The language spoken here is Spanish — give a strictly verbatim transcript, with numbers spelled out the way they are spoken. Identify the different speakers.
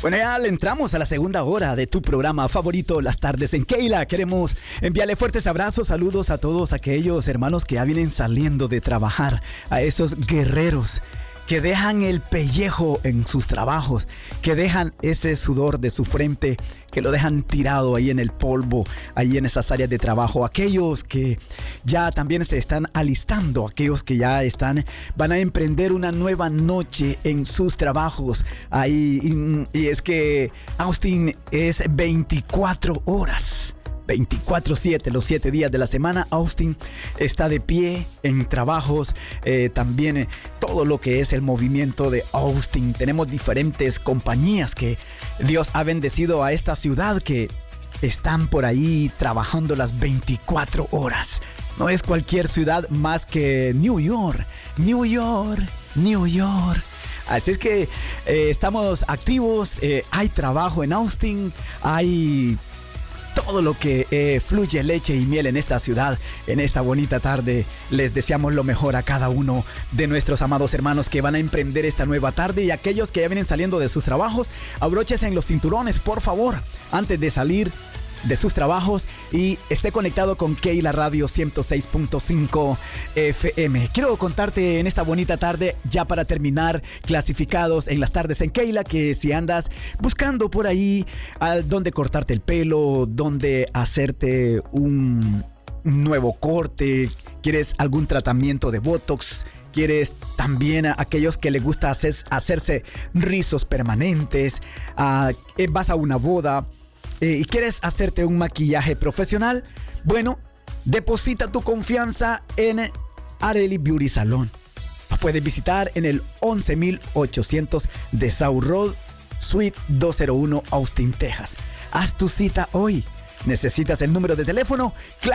Speaker 1: Bueno, ya le entramos a la segunda hora de tu programa favorito, Las Tardes en Keila. Queremos enviarle fuertes abrazos, saludos a todos aquellos hermanos que ya vienen saliendo de trabajar, a esos guerreros que dejan el pellejo en sus trabajos, que dejan ese sudor de su frente, que lo dejan tirado ahí en el polvo, ahí en esas áreas de trabajo. Aquellos que ya también se están alistando, aquellos que ya están, van a emprender una nueva noche en sus trabajos. Ahí, y, y es que Austin es veinticuatro horas. veinticuatro siete, los siete días de la semana. Austin está de pie en trabajos, eh, también eh, todo lo que es el movimiento de Austin. Tenemos diferentes compañías que Dios ha bendecido a esta ciudad, que están por ahí trabajando las veinticuatro horas. No es cualquier ciudad más que New York, New York, New York. Así es que eh, estamos activos, eh, hay trabajo en Austin, hay todo lo que eh, fluye leche y miel en esta ciudad. En esta bonita tarde les deseamos lo mejor a cada uno de nuestros amados hermanos que van a emprender esta nueva tarde, y aquellos que ya vienen saliendo de sus trabajos, abróchense en los cinturones, por favor, antes de salir de sus trabajos, y esté conectado con Keila Radio ciento seis punto cinco F M. Quiero contarte en esta bonita tarde, ya para terminar, clasificados en Las Tardes en Keila, que si andas buscando por ahí a dónde cortarte el pelo, dónde hacerte un nuevo corte, quieres algún tratamiento de Botox, quieres también a aquellos que les gusta hacer, hacerse rizos permanentes, uh, vas a una boda, Eh, y quieres hacerte un maquillaje profesional, bueno, deposita tu confianza en Areli Beauty Salon. Lo puedes visitar en el once mil ochocientos de South Road, Suite doscientos uno, Austin, Texas. Haz tu cita hoy. ¿Necesitas el número de teléfono?